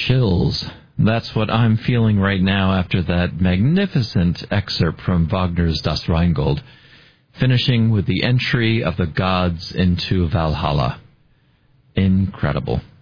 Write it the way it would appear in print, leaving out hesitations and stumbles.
chills. That's what I'm feeling right now after that magnificent excerpt from Wagner's Das Rheingold, finishing with the entry of the gods into Valhalla. Incredible.